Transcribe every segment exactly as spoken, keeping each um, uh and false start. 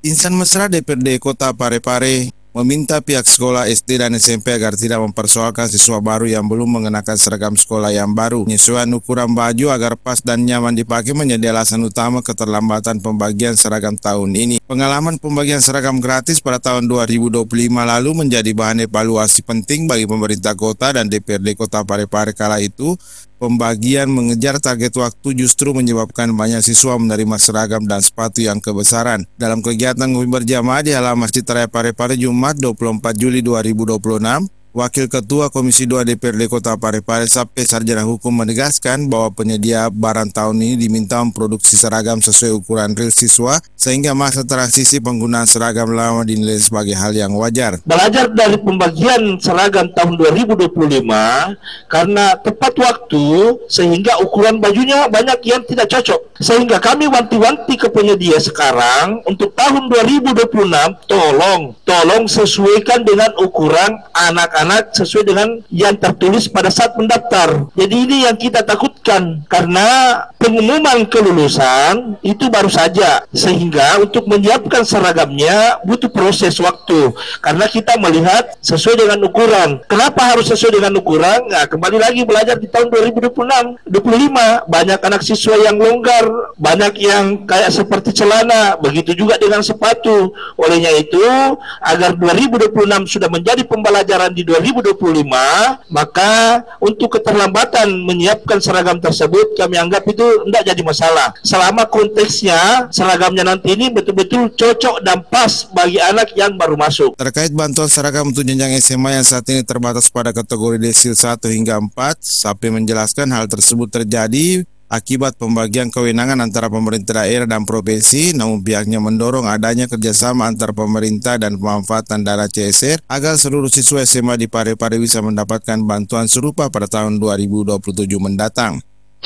Insan Mesra D P R D Kota Parepare meminta pihak sekolah S D dan S M P agar tidak mempersoalkan siswa baru yang belum mengenakan seragam sekolah yang baru. Penyesuaian ukuran baju agar pas dan nyaman dipakai menjadi alasan utama keterlambatan pembagian seragam tahun ini. Pengalaman pembagian seragam gratis pada tahun dua ribu dua puluh lima lalu menjadi bahan evaluasi penting bagi pemerintah kota dan D P R D Kota Parepare kala itu. Pembagian mengejar target waktu justru menyebabkan banyak siswa menerima seragam dan sepatu yang kebesaran. Dalam kegiatan ngopi berjamaah di halaman Masjid Raya Parepare Jumat dua puluh empat Juli dua ribu dua puluh enam, Wakil Ketua Komisi dua D P R D Kota Parepare Sape Sarjana Hukum menegaskan bahwa penyedia barang tahun ini diminta memproduksi seragam sesuai ukuran real siswa sehingga masa transisi penggunaan seragam lama dinilai sebagai hal yang wajar. Belajar dari pembagian seragam tahun dua ribu dua puluh lima karena tepat waktu sehingga ukuran bajunya banyak yang tidak cocok. Sehingga kami wanti-wanti ke penyedia sekarang untuk tahun dua ribu dua puluh enam tolong tolong sesuaikan dengan ukuran anak-anak sesuai dengan yang tertulis pada saat mendaftar. Jadi ini yang kita takutkan karena pengumuman kelulusan itu baru saja, sehingga untuk menyiapkan seragamnya butuh proses waktu karena kita melihat sesuai dengan ukuran. Kenapa harus sesuai dengan ukuran? Nah, kembali lagi belajar di tahun dua ribu dua puluh enam, dua puluh lima banyak anak siswa yang longgar, banyak yang kayak seperti celana, begitu juga dengan sepatu. Olehnya itu, agar dua ribu dua puluh enam sudah menjadi pembelajaran di dua ribu dua puluh lima, maka untuk keterlambatan menyiapkan seragam tersebut kami anggap itu tidak jadi masalah. Selama konteksnya seragamnya nanti ini betul-betul cocok dan pas bagi anak yang baru masuk. Terkait bantuan seragam untuk jenjang S M A yang saat ini terbatas pada kategori desil satu hingga empat, Sape menjelaskan hal tersebut terjadi akibat pembagian kewenangan antara pemerintah daerah dan provinsi, namun pihaknya mendorong adanya kerjasama antar pemerintah dan pemanfaatan dana C S R agar seluruh siswa S M A di Parepare bisa mendapatkan bantuan serupa pada tahun dua ribu dua puluh tujuh mendatang.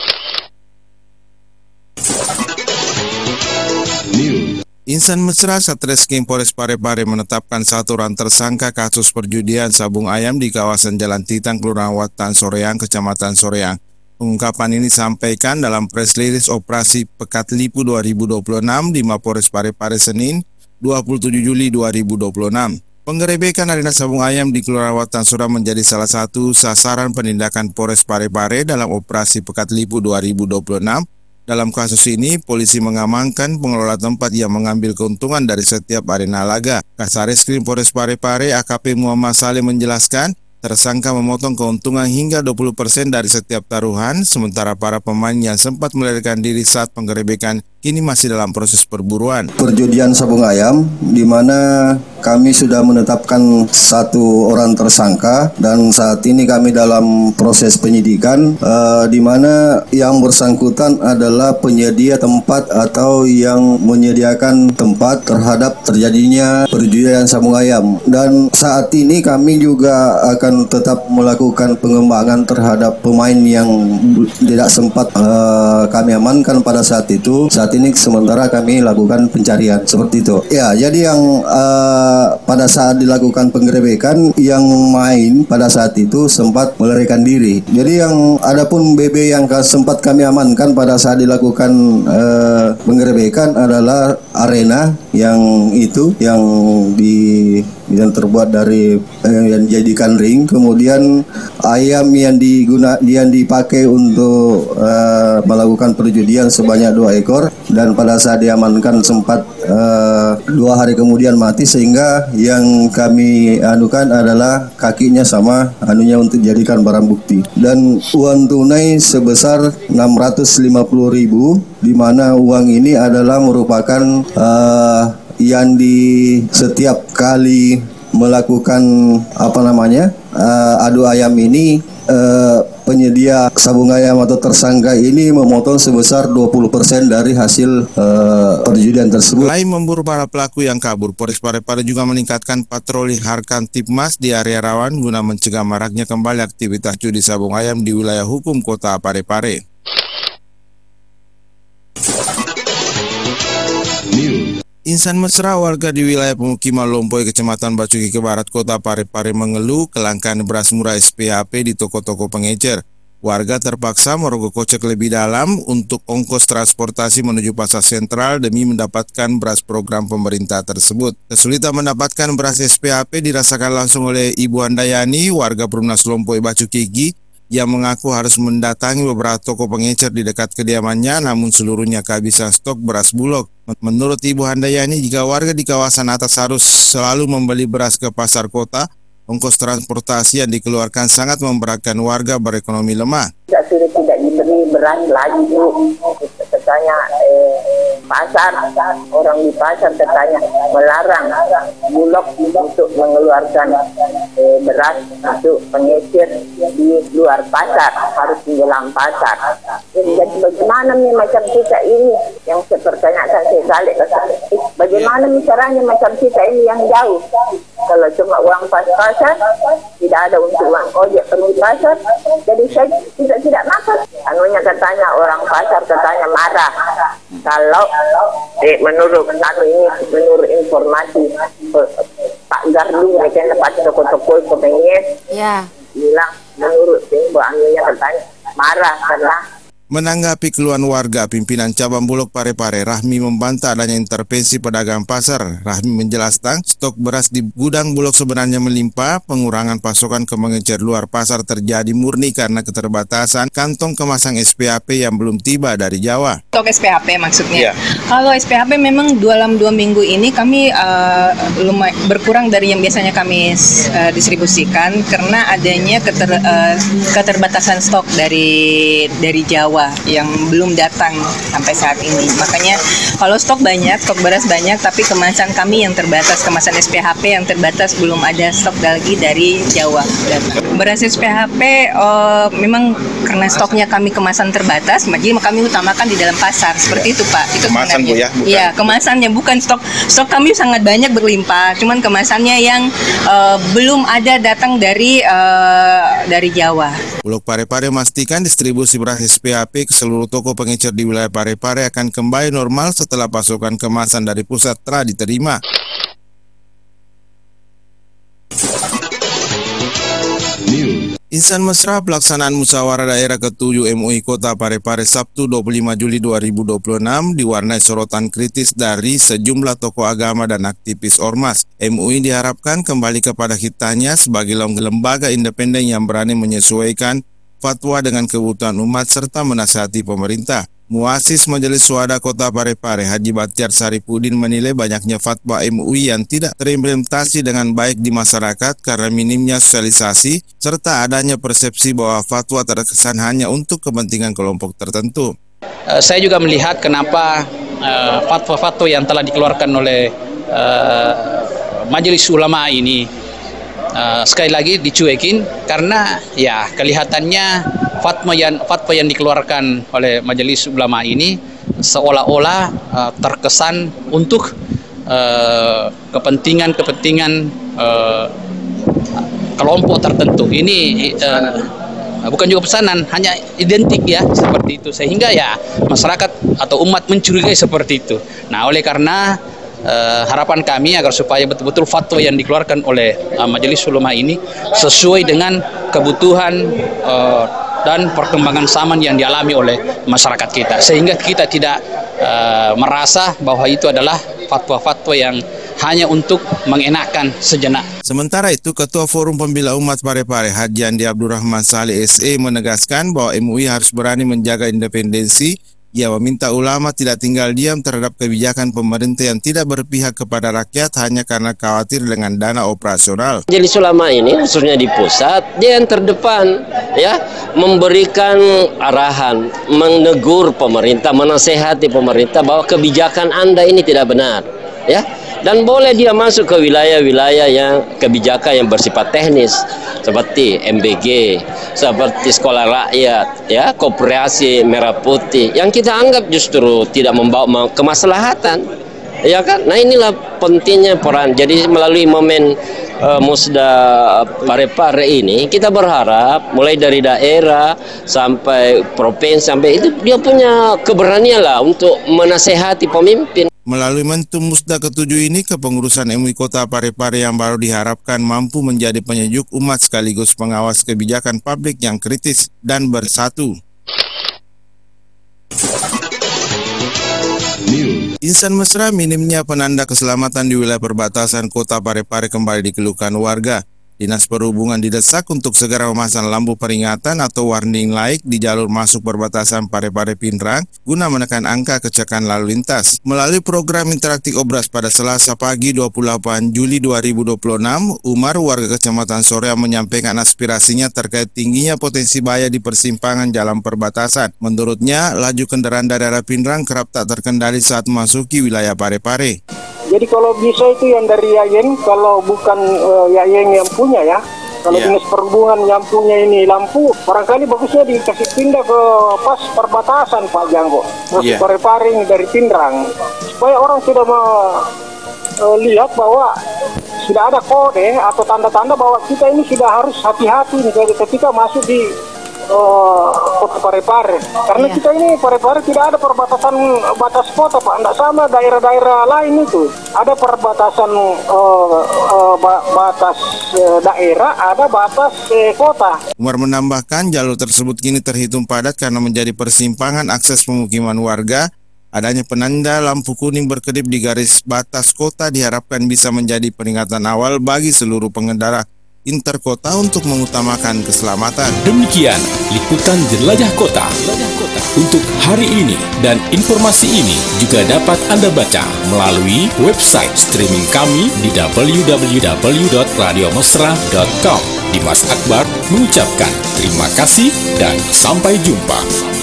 Insan Mesra Satreskrim Polres Parepare menetapkan satu orang tersangka kasus perjudian sabung ayam di kawasan Jalan Titang, Kelurahan Watan Soreang, Kecamatan Soreang. Pengungkapan ini disampaikan dalam press release Operasi Pekat Lipu dua ribu dua puluh enam di Mapores Parepare Senin dua puluh tujuh Juli dua ribu dua puluh enam. Penggerebekan arena sabung ayam di Kelurahan Watan Soreang menjadi salah satu sasaran penindakan Polres Parepare dalam Operasi Pekat Lipu dua ribu dua puluh enam. Dalam kasus ini, polisi mengamankan pengelola tempat yang mengambil keuntungan dari setiap arena laga. Kasareskrim Polres Parepare A K P Muhammad Saleh menjelaskan, tersangka memotong keuntungan hingga dua puluh persen dari setiap taruhan, sementara para pemain yang sempat melarikan diri saat penggerebekan kini masih dalam proses perburuan. Perjudian sabung ayam, di mana kami sudah menetapkan satu orang tersangka dan saat ini kami dalam proses penyidikan, eh, di mana yang bersangkutan adalah penyedia tempat atau yang menyediakan tempat terhadap terjadinya perjudian sabung ayam. Dan saat ini kami juga akan tetap melakukan pengembangan terhadap pemain yang tidak sempat eh, kami amankan pada saat itu. Saat ini sementara kami lakukan pencarian seperti itu. Ya, jadi yang uh, pada saat dilakukan penggerebekan yang main pada saat itu sempat melarikan diri. Jadi yang adapun B B yang sempat kami amankan pada saat dilakukan uh, penggerebekan adalah arena yang itu yang di yang terbuat dari eh, yang dijadikan ring, kemudian ayam yang diguna yang dipakai untuk eh, melakukan perjudian sebanyak dua ekor, dan pada saat diamankan sempat eh, dua hari kemudian mati, sehingga yang kami anukan adalah kakinya sama anunya untuk dijadikan barang bukti, dan uang tunai sebesar enam ratus lima puluh ribu, di mana uang ini adalah merupakan eh, yang di setiap kali melakukan apa namanya uh, adu ayam ini, uh, penyedia sabung ayam atau tersangka ini memotong sebesar dua puluh persen dari hasil uh, perjudian tersebut. Selain memburu para pelaku yang kabur, Polres Parepare juga meningkatkan patroli Harkan Tipmas di area rawan guna mencegah maraknya kembali aktivitas judi sabung ayam di wilayah hukum Kota Parepare. Insan Mesra, warga di wilayah pemukiman Lompoy, Kecamatan Bacuki ke Barat, Kota Parepare mengeluh kelangkaan beras murah S P H P di toko-toko pengecer. Warga terpaksa merogoh kocek lebih dalam untuk ongkos transportasi menuju pasar sentral demi mendapatkan beras program pemerintah tersebut. Kesulitan mendapatkan beras S P H P dirasakan langsung oleh Ibu Handayani, warga Perumnas Lompoy Bacu Kigi, yang mengaku harus mendatangi beberapa toko pengecer di dekat kediamannya, namun seluruhnya kehabisan stok beras Bulog. Menurut Ibu Handayani, jika warga di kawasan atas harus selalu membeli beras ke pasar kota, ongkos transportasi yang dikeluarkan sangat memberatkan warga berekonomi lemah. Sudah tidak diberi beras lagi, Bu. Katanya eh, pasar, orang di pasar katanya melarang Bulog untuk mengeluarkan eh, beras untuk pengecer di luar pasar, harus di dalam pasar. Jadi bagaimana nih macam kita ini yang saya pertanyakan saya balik, bagaimana nih caranya macam kita ini yang jauh? Kalau cuma uang pas-pasan, tidak ada untuk uang ojek pergi pasar, jadi saya tidak tidak makan. Anunya katanya orang pasar katanya marah. Kalau eh, menurut anu ini, menurut informasi eh, Pak Gardu, mereka dapat toko-toko kepengen, ya. Bilang menurut info anunya katanya marah karena. Menanggapi keluhan warga, pimpinan cabang Bulog Parepare Rahmi membantah adanya intervensi pedagang pasar. Rahmi menjelaskan stok beras di gudang Bulog sebenarnya melimpah, pengurangan pasokan ke mengecer luar pasar terjadi murni karena keterbatasan kantong kemasan S P H P yang belum tiba dari Jawa. Stok S P H P maksudnya? Ya. Kalau S P H P memang dalam dua minggu ini kami uh, lumay- berkurang dari yang biasanya kami uh, distribusikan karena adanya keter, uh, keterbatasan stok dari dari Jawa yang belum datang sampai saat ini. Makanya kalau stok banyak, stok beras banyak, tapi kemasan kami yang terbatas, kemasan S P H P yang terbatas, belum ada stok lagi dari Jawa datang. Beras S P H P uh, memang karena stoknya kami kemasan terbatas, jadi kami utamakan di dalam pasar. Seperti itu, Pak. Itu kemasan, Bu, ya? Iya, kemasannya, bukan stok. Stok kami sangat banyak berlimpah, cuman kemasannya yang uh, belum ada datang dari uh, dari Jawa. Bulog Parepare memastikan distribusi beras S P H P ke seluruh toko pengecer di wilayah Parepare akan kembali normal setelah pasokan kemasan dari pusat telah diterima. Insan mesra pelaksanaan musyawarah daerah ketujuh M U I Kota Parepare Sabtu dua puluh lima Juli dua ribu dua puluh enam diwarnai sorotan kritis dari sejumlah tokoh agama dan aktivis ormas. M U I diharapkan kembali kepada hitanya sebagai lembaga independen yang berani menyesuaikan fatwa dengan kebutuhan umat serta menasihati pemerintah. Muasis Majelis Syuhada Kota Parepare Haji Batiar Saripudin menilai banyaknya fatwa M U I yang tidak terimplementasi dengan baik di masyarakat karena minimnya sosialisasi serta adanya persepsi bahwa fatwa terkesan hanya untuk kepentingan kelompok tertentu. Uh, saya juga melihat kenapa uh, fatwa-fatwa yang telah dikeluarkan oleh uh, Majelis Ulama ini Uh, sekali lagi dicuekin karena ya kelihatannya fatwa yang fatwa yang dikeluarkan oleh Majelis Ulama ini seolah-olah uh, terkesan untuk kepentingan-kepentingan uh, uh, kelompok tertentu. Ini uh, bukan juga pesanan, hanya identik ya seperti itu, sehingga ya masyarakat atau umat mencurigai seperti itu. Nah, oleh karena Uh, harapan kami agar supaya betul-betul fatwa yang dikeluarkan oleh uh, Majelis Ulama ini sesuai dengan kebutuhan uh, dan perkembangan zaman yang dialami oleh masyarakat kita, sehingga kita tidak uh, merasa bahwa itu adalah fatwa-fatwa yang hanya untuk mengenakan sejenak. Sementara itu, Ketua Forum Pembela Umat Parepare Haji Andi Abdurrahman Saleh S E menegaskan bahwa M U I harus berani menjaga independensi. Ia meminta ulama tidak tinggal diam terhadap kebijakan pemerintah yang tidak berpihak kepada rakyat hanya karena khawatir dengan dana operasional. Majelis Ulama ini khususnya di pusat, dia yang terdepan ya, memberikan arahan, menegur pemerintah, menasehati pemerintah bahwa kebijakan Anda ini tidak benar, ya. Dan boleh dia masuk ke wilayah-wilayah yang kebijakan yang bersifat teknis seperti M B G, seperti sekolah rakyat, ya, koperasi merah putih yang kita anggap justru tidak membawa kemaslahatan, Ya kan? Nah inilah pentingnya peran. Jadi melalui momen uh, Musda Parepare ini kita berharap mulai dari daerah sampai provinsi sampai itu dia punya keberanian lah untuk menasehati pemimpin. Melalui momentum Musda ketujuh ini, kepengurusan M U I Kota Parepare yang baru diharapkan mampu menjadi penyejuk umat sekaligus pengawas kebijakan publik yang kritis dan bersatu. Insan mesra minimnya penanda keselamatan di wilayah perbatasan Kota Parepare kembali dikeluhkan warga. Dinas Perhubungan didesak untuk segera memasang lampu peringatan atau warning light di jalur masuk perbatasan Parepare Pinrang guna menekan angka kecelakaan lalu lintas. Melalui program interaktif Obras pada Selasa pagi dua puluh delapan Juli dua ribu dua puluh enam, Umar warga Kecamatan Soreang menyampaikan aspirasinya terkait tingginya potensi bahaya di persimpangan jalan perbatasan. Menurutnya, laju kendaraan dari arah Pinrang kerap tak terkendali saat memasuki wilayah Parepare. Jadi kalau bisa itu yang dari Yayen, kalau bukan uh, Yayen yang punya ya, kalau yeah. Dinas Perhubungan yang punya ini lampu, barangkali bagusnya dikasih pindah ke pas perbatasan Pak Janggo, masuk yeah. Parepare ini dari Pinrang, supaya orang sudah melihat uh, bahwa sudah ada kode atau tanda-tanda bahwa kita ini sudah harus hati-hati nih ketika masuk di Uh, kota Parepare, karena yeah. kita ini Parepare tidak ada perbatasan batas kota Pak, tidak sama daerah-daerah lain itu. Ada perbatasan uh, uh, batas uh, daerah, ada batas uh, kota. Umar menambahkan jalur tersebut kini terhitung padat karena menjadi persimpangan akses pemukiman warga. Adanya penanda lampu kuning berkedip di garis batas kota diharapkan bisa menjadi peringatan awal bagi seluruh pengendara interkota untuk mengutamakan keselamatan. Demikian liputan Jelajah Kota untuk hari ini, dan informasi ini juga dapat Anda baca melalui website streaming kami di w w w dot radio mesra dot com. Dimas Akbar mengucapkan terima kasih dan sampai jumpa.